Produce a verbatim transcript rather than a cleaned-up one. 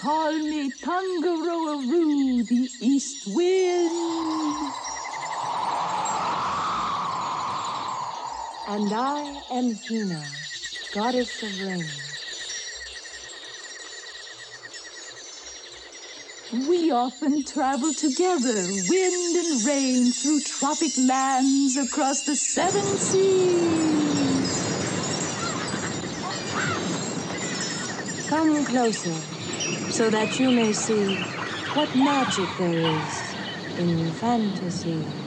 Call me Tangaroa-Roo, the East Wind. And I am Hina, goddess of rain. We often travel together, wind and rain, through tropic lands across the seven seas. Come closer, so that you may see what magic there is in fantasy.